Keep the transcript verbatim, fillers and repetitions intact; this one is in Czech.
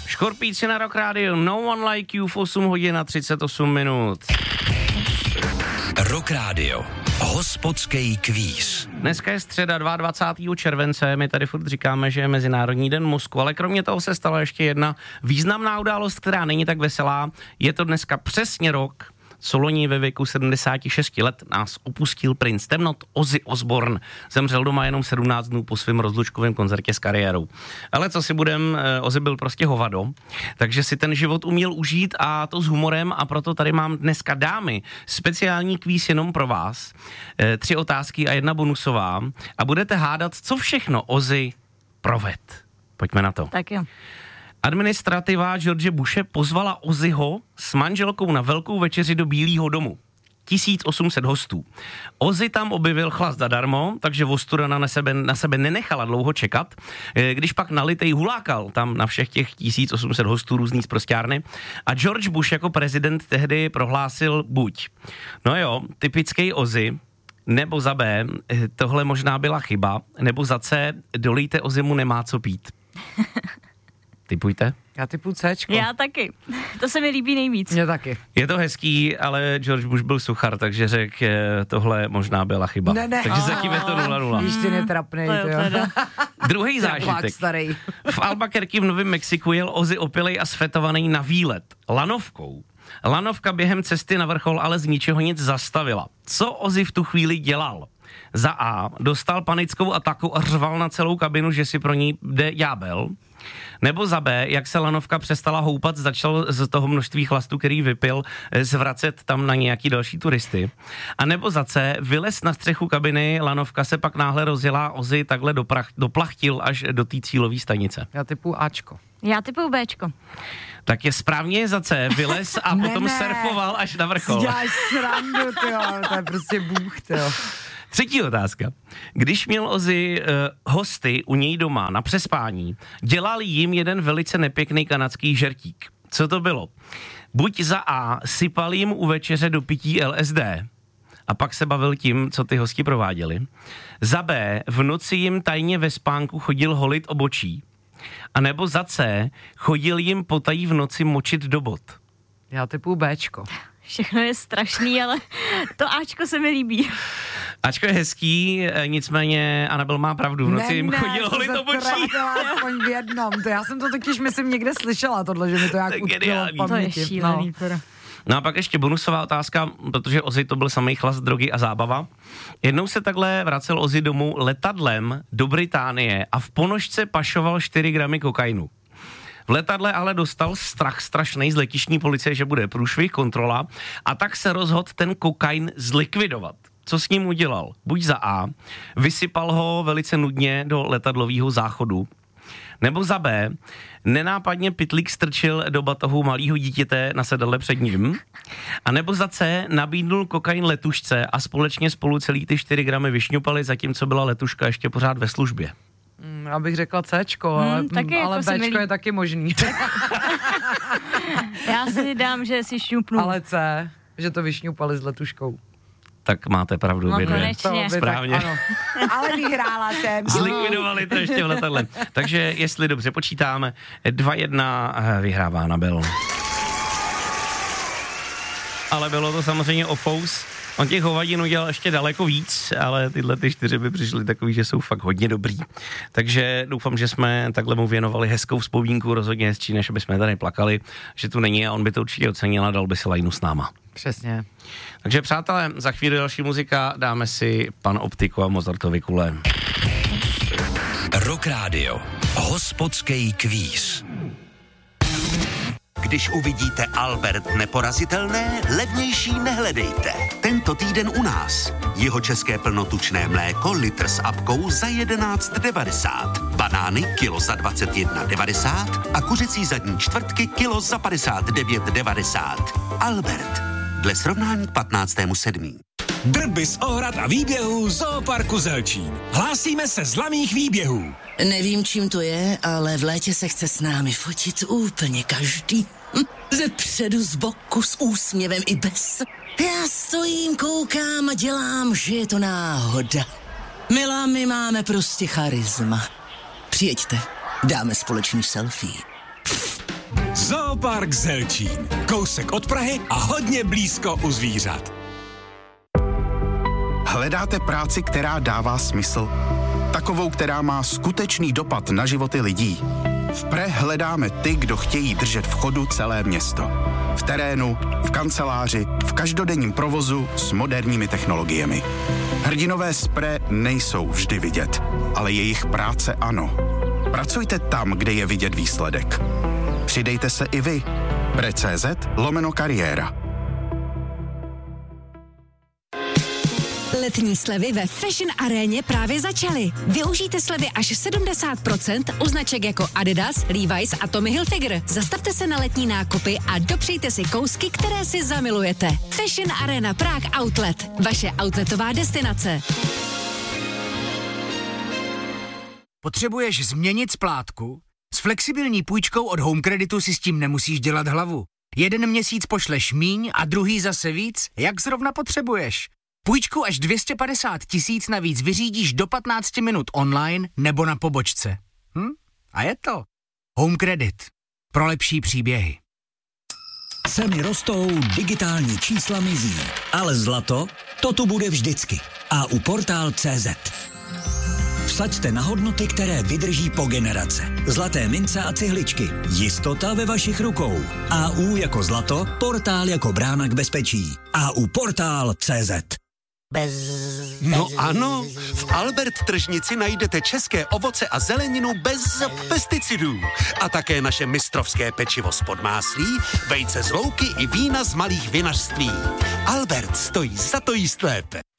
Škorpíci na Rock Radio, No One Like You v osm hodin a třicet osm minut. Rock Radio, hospodský kvíz. Dneska je středa dvacátého druhého července, my tady furt říkáme, že je Mezinárodní den mozku, ale kromě toho se stala ještě jedna významná událost, která není tak veselá. Je to dneska přesně rok, co loni ve věku sedmdesáti šesti let nás opustil princ temnot Ozzy Osbourne. Zemřel doma jenom sedmnáct dnů po svém rozlučkovém koncertě s kariérou. Ale co si budem, Ozzy byl prostě hovado, takže si ten život uměl užít a to s humorem, a proto tady mám dneska, dámy, speciální kvíz jenom pro vás. E, tři otázky a jedna bonusová a budete hádat, co všechno Ozzy proved. Pojďme na to. Tak jo. Administrativa George Bushe pozvala Ozzyho s manželkou na velkou večeři do Bílého domu. tisíc osm set hostů. Ozzy tam objevil chlast zadarmo, takže ostuda na sebe, na sebe nenechala dlouho čekat. Když pak nalitej hulákal tam na všech těch tisíc osm set hostů různý sprosťárny a George Bush jako prezident tehdy prohlásil buď. No jo, typický Ozzy, nebo za B, tohle možná byla chyba, nebo za C, dolejte Ozzymu, nemá co pít. Tipujte? Já typu Cčko. Já taky. To se mi líbí nejvíc. Mně taky. Je to hezký, ale George Bush byl suchar, takže řekl, tohle možná byla chyba. Ne, ne. Takže zatím je to nula nula. Ještě netrapnej, to jo. Druhý zážitek. V Albuquerque v Novém Mexiku jel Ozzy opilej a sfetovaný na výlet. Lanovkou. Lanovka během cesty na vrchol ale z ničeho nic zastavila. Co Ozzy v tu chvíli dělal? Za A. Dostal panickou ataku a řval na celou kabinu, že si pro ní jde ďábel. Nebo za B, jak se lanovka přestala houpat, začal z toho množství chlastu, který vypil, zvracet tam na nějaký další turisty. A nebo za C, vylez na střechu kabiny, lanovka se pak náhle rozjela, Ozzy takhle doprach, doplachtil až do té cílové stanice. Já typu Ačko. Já typu Bčko. Tak je správně za C, vylez a ne, potom ne. surfoval až na vrchol. Děláš srandu, tyjo, to je prostě bůh, tyjo. Třetí otázka. Když měl Ozzy uh, hosty u něj doma na přespání, dělal jim jeden velice nepěkný kanadský žertík. Co to bylo? Buď za A sypal jim u večeře do pití L S D a pak se bavil tím, co ty hosti prováděli. Za B v noci jim tajně ve spánku chodil holit obočí. A nebo za C chodil jim potají v noci močit do bot. Já typu Bčko. Všechno je strašný, ale to Ačko se mi líbí. Ačko je hezký, nicméně Anabel má pravdu. V noci jim chodil holit obočí. Aspoň v jednom. To já jsem to totiž, myslím, někde slyšela tohle, že mi to jak utkvělo v paměti. To je šílený. No. No a pak ještě bonusová otázka, protože Ozzy to byl samý chlast, drogy a zábava. Jednou se takhle vracel Ozzy domů letadlem do Británie a v ponožce pašoval čtyři gramy kokainu. V letadle ale dostal strach strašnej z letištní policie, že bude průšvih, kontrola, a tak se rozhodl ten kokain zlikvidovat. Co s ním udělal? Buď za A, vysypal ho velice nudně do letadlového záchodu, nebo za B, nenápadně pytlík strčil do batohu malého dítěte na sedadle před ním, a nebo za C, nabídnul kokain letušce a společně spolu celý ty čtyři gramy vyšňupali, zatímco byla letuška ještě pořád ve službě. Mm, já bych řekla Cčko, ale, hmm, taky ale jako Bčko je taky možný. Já si dám, že si šňupnu. Ale C, že to vyšňupali s letuškou. Tak máte pravdu, No obě dvě. konečně. Správně. Tak, ale vyhrála jsem. Zlikvidovali to ještě v letadle. Takže jestli dobře počítáme, dva jedna vyhrává Anabel. Ale bylo to samozřejmě o fous. On těch hovadin udělal ještě daleko víc, ale tyhle ty čtyři by přišly takový, že jsou fakt hodně dobrý. Takže doufám, že jsme takhle mu věnovali hezkou vzpomínku, rozhodně hezčí, než aby jsme tady plakali, že tu není, a on by to určitě ocenil a dal by si lajnu s náma. Přesně. Takže přátelé, za chvíli další muzika, dáme si Pan Optiku a Mozartovy kule. Rock Radio, hospodský kvíz. Když uvidíte Albert neporazitelné, levnější nehledejte. Tento týden u nás. Jeho české plnotučné mléko litr s apkou za jedenáct devadesát. Banány kilo za dvacet jedna devadesát a kuřecí zadní čtvrtky kilo za padesát devět devadesát. Albert. Dle srovnání k patnáctému sedmého Drby z ohrad a výběhů Zooparku Zelčín. Hlásíme se z laných výběhů. Nevím, čím to je, ale v létě se chce s námi fotit úplně každý. Hm, ze předu, z boku, s úsměvem i bez. Já stojím, koukám a dělám, že je to náhoda. Milá, my máme prostě charisma. Přijeďte, dáme společný selfie. Zoopark Zelčín. Kousek od Prahy a hodně blízko u zvířat. Hledáte práci, která dává smysl? Takovou, která má skutečný dopad na životy lidí? V Pre hledáme ty, kdo chtějí držet v chodu celé město. V terénu, v kanceláři, v každodenním provozu s moderními technologiemi. Hrdinové z Pre nejsou vždy vidět, ale jejich práce ano. Pracujte tam, kde je vidět výsledek. Přidejte se i vy. Pre tečka cé zet lomeno kariéra. Letní slevy ve Fashion Aréně právě začaly. Využijte slevy až sedmdesát procent u značek jako Adidas, Levi's a Tommy Hilfiger. Zastavte se na letní nákupy a dopřejte si kousky, které si zamilujete. Fashion Arena Prague Outlet. Vaše outletová destinace. Potřebuješ změnit splátku? S flexibilní půjčkou od Home Creditu si s tím nemusíš dělat hlavu. Jeden měsíc pošleš míň a druhý zase víc, jak zrovna potřebuješ. Půjčku až dvě stě padesát tisíc navíc vyřídíš do patnáct minut online nebo na pobočce. Hm? A je to. Home Credit. Pro lepší příběhy. Ceny rostou, digitální čísla mizí, ale zlato, to tu bude vždycky. A u portál tečka cé zet. Vsaďte na hodnoty, které vydrží po generace. Zlaté mince a cihličky. Jistota ve vašich rukou. A U jako zlato, portál jako brána k bezpečí. A U portál tečka cé zet. Bez, bez, no ano, v Albert tržnici najdete české ovoce a zeleninu bez pesticidů. A také naše mistrovské pečivo z podmáslí, vejce z louky i vína z malých vinařství. Albert stojí za to jíst lépe.